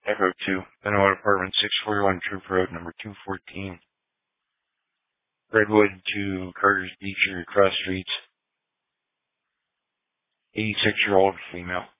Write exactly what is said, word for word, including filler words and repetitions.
Echo two, Benoit Apartment, six forty-one Troop Road, number two fourteen. Redwood to Carter's Beach, cross streets. eighty-six-year-old female.